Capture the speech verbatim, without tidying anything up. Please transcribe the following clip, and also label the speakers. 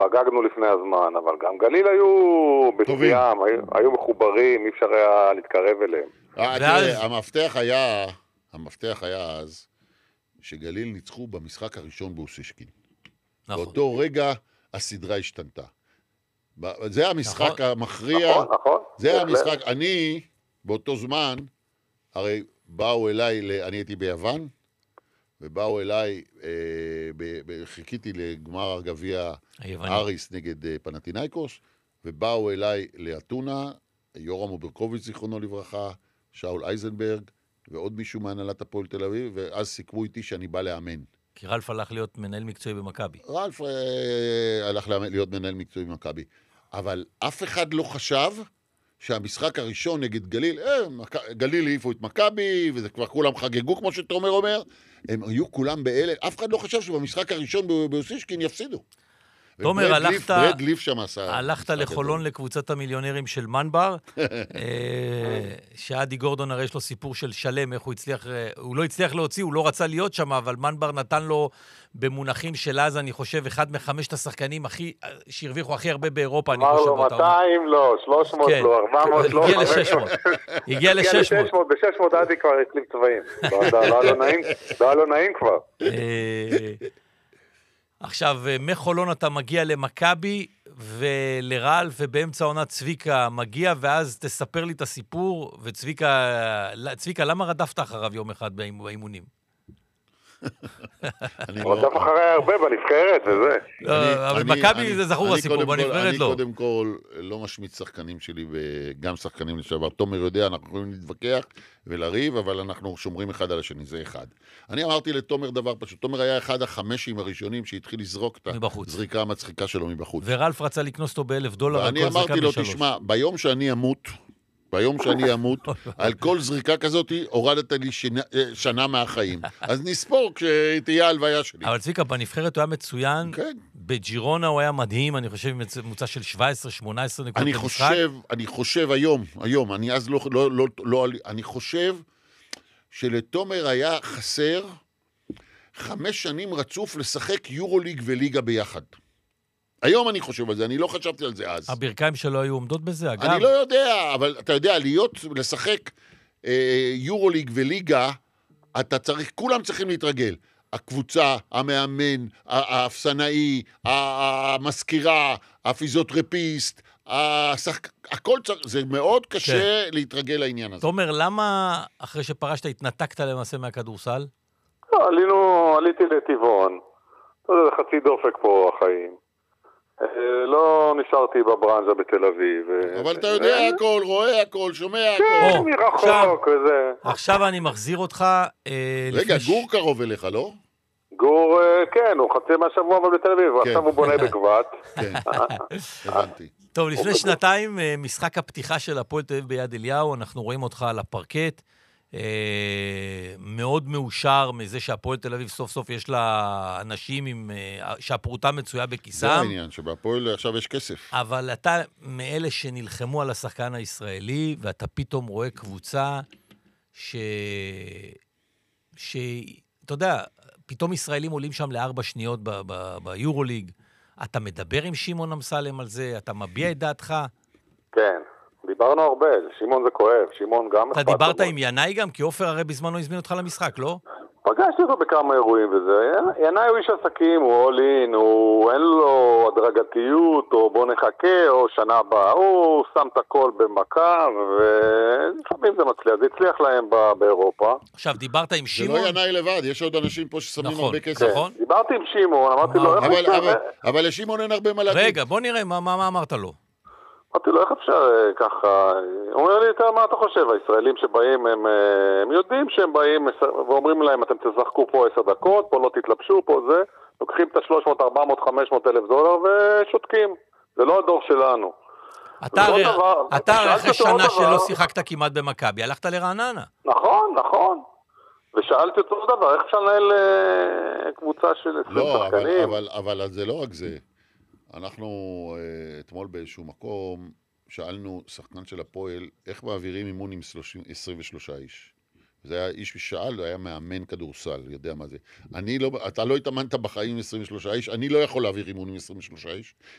Speaker 1: פגגנו לפני הזמן, אבל גם גליל היו בשיאם, היו, היו מחוברים, אי אפשר היה להתקרב אליהם.
Speaker 2: אה, תראה, המפתח היה, המפתח היה אז, שגליל ניצחו במשחק הראשון באוסישקין. נכון. באותו רגע הסדרה השתנתה. זה המשחק נכון. המכריע. נכון, נכון. זה המשחק, אני, באותו זמן, הרי באו אליי, אני הייתי ביוון, ובאו אליי, אה, ב, ב, חיכיתי לגמר הגביע אריס נגד אה, פנטינאיקוס, ובאו אליי לאתונה, יורם אוברקוביץ' זיכרונו לברכה, שאול אייזנברג, ועוד מישהו מהנהלת הפועל תל אביב, ואז סיכמו איתי שאני בא לאמן.
Speaker 3: כי רלף הלך להיות מנהל מקצועי במכבי.
Speaker 2: רלף אה, הלך להיות מנהל מקצועי במכבי. אבל אף אחד לא חשב שהמשחק הראשון נגד גליל, אה, מק... גליל העיפו את מכבי, וזה כבר כולם חגגו, כמו שתומר אומר, הם היו כולם באלה, אף אחד לא חשב שבמשחק הראשון באוסישקין יפסידו.
Speaker 3: תומר, הלכת,
Speaker 2: ברד ליף שם עשה...
Speaker 3: הלכת לחולון לקבוצת המיליונרים של מנבר, שעדי גורדון הרי יש לו סיפור של שלם, איך הוא הצליח, הוא לא הצליח להוציא, הוא לא רצה להיות שם, אבל מנבר נתן לו במונחים של אז, אני חושב, אחד מחמשת השחקנים הכי, שהרוויחו הכי הרבה באירופה, אני חושב.
Speaker 1: אמר לו מאתיים לא, שלוש מאות לא, ארבע מאות לא.
Speaker 3: הגיע ל-שש מאות. הגיע ל-שש מאות.
Speaker 1: ב-שש מאות עדי כבר הצליב צבעים. לא היה לו נעים כבר.
Speaker 3: עכשיו, מחולון אתה מגיע למכבי ולרל, ובאמצע עונה צביקה מגיע, ואז תספר לי את הסיפור, וצביקה, צביקה, למה רדפת אחריו יום אחד באימונים?
Speaker 1: רדף אחרי הרבה בנבחרת וזה.
Speaker 3: אבל מכבי זה זכור הסיפור, בנבחרת לא.
Speaker 2: אני קודם כל לא משמיץ שחקנים שלי, וגם שחקנים לשעבר. תומר יודע, אנחנו יכולים להתווכח ולריב, אבל אנחנו שומרים אחד על השני, זה אחד. אני אמרתי לתומר דבר פשוט, תומר היה אחד החמשים הראשונים שהתחיל לזרוק את הזריקה המצחיקה שלו מבחוץ.
Speaker 3: ורלף רצה לקנוס אותו באלף דולר.
Speaker 2: ואני אמרתי לו, תשמע, ביום שאני אמות, ביום שאני אמות, על כל זריקה כזאת, הורדת לי שנה, שנה מהחיים. אז נספור כשתהיה ההלוויה שלי.
Speaker 3: אבל צביקה, בנבחרת הוא היה מצוין.
Speaker 2: כן.
Speaker 3: בג'ירונה הוא היה מדהים, אני חושב, ממוצע של שבע עשרה שמונה עשרה נקודות
Speaker 2: אני
Speaker 3: במשחק.
Speaker 2: חושב, אני חושב היום, היום, אני אז לא, לא, לא, לא, אני חושב שלתומר היה חסר חמש שנים רצוף לשחק יורוליג וליגה ביחד. היום אני חושב על זה, אני לא חשבתי על זה אז.
Speaker 3: הברכיים שלו היו עומדות בזה, אגב.
Speaker 2: אני לא יודע, אבל אתה יודע, להיות, לשחק אה, יורוליג וליגה, אתה צריך, כולם צריכים להתרגל. הקבוצה, המאמן, האפסנאי, המזכירה, הפיזיותרפיסט, השחק... הכל צריך, זה מאוד קשה כן. להתרגל לעניין הזה.
Speaker 3: תומר, למה אחרי שפרשת התנתקת למעשה מהכדורסל?
Speaker 1: לא, עלינו, עליתי לטבעון. זה חצי דופק פה החיים. לא נשארתי בברנז'ה בתל אביב.
Speaker 2: אבל אתה יודע הכל, רואה הכל, שומע הכל.
Speaker 1: כן, מרחוק וזה.
Speaker 3: עכשיו אני מחזיר אותך...
Speaker 2: רגע, גור קרוב אליך, לא?
Speaker 1: גור, כן, הוא חצי מהשבוע אבל בתל אביב, עכשיו הוא בונה בגבת.
Speaker 2: כן, הבנתי.
Speaker 3: טוב, לפני שנתיים, משחק הפתיחה של הפועל תל אביב ביד אליהו, אנחנו רואים אותך על הפרקט. מאוד מאושר מזה שהפועל תל אביב סוף סוף יש לה אנשים עם, שהפרוטה מצויה בכיסם.
Speaker 2: זה העניין, שבפועל עכשיו יש כסף.
Speaker 3: אבל אתה מאלה שנלחמו על השחקן הישראלי, ואתה פתאום רואה קבוצה ש... ש... אתה יודע, פתאום ישראלים עולים שם לארבע שניות ב- ב- ביורוליג. אתה מדבר עם שמעון אמסלם על זה? אתה מביע את דעתך?
Speaker 1: כן. דיברנו הרבה, שמעון זה כואב, שמעון גם...
Speaker 3: אתה דיברת עם ינאי גם? כי אופר הרי בזמן לא הזמין אותך למשחק, לא?
Speaker 1: פגשתי אותו בכמה אירועים וזה. ינאי הוא איש עסקים, הוא אולין, הוא אין לו הדרגתיות, או בוא נחכה, או שנה הבאה. הוא שם את הכל במכה, ולפעמים זה מצליח. זה הצליח להם באירופה.
Speaker 3: עכשיו, דיברת עם שמעון?
Speaker 2: זה לא ינאי לבד, יש עוד אנשים פה ששמים
Speaker 3: נכון,
Speaker 2: הרבה כסף.
Speaker 3: נכון.
Speaker 1: דיברתי עם שמעון, אמרתי לו...
Speaker 2: אבל, אבל, אבל לשמעון אין הרבה מה להגיד.
Speaker 3: רגע, בוא נראה, מה, מה, מה אמרת לו?
Speaker 1: אמרתי לו, איך אפשר ככה? הוא אומר לי, מה אתה חושב? הישראלים שבאים, הם, הם יודעים שהם באים ואומרים להם, אתם תשחקו פה עשר דקות, פה לא תתלבשו, פה זה, לוקחים את ה-שלוש מאות, ארבע מאות, חמש מאות אלף דולר ושותקים. זה לא הדור שלנו.
Speaker 3: אתה הרי, דבר, אתה הרי אחרי שנה שלא שיחקת כמעט במכבי, הלכת לרעננה.
Speaker 1: נכון, נכון. ושאלתי אותו דבר, איך אפשר לנהל קבוצה של עשרים
Speaker 2: לא,
Speaker 1: שחקנים?
Speaker 2: אבל, אבל, אבל זה לא רק זה. אנחנו אתמול באיזשהו מקום שאלנו שחקן של הפועל איך מעבירים אימון עם עשרים ושלושה איש. זה היה איש ששאל, הוא היה מאמן כדורסל, יודע מה זה. אני לא, אתה לא התאמנת בחיים עם עשרים ושלושה איש, אני לא יכול להעביר אימון עם עשרים ושלושה איש,